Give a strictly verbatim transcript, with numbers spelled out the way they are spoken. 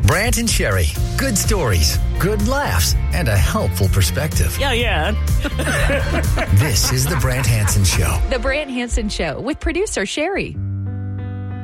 Brant and Sherry. Good stories, good laughs, and a helpful perspective. Yeah, yeah. This is the Brant Hansen Show. The Brant Hansen Show with producer Sherry.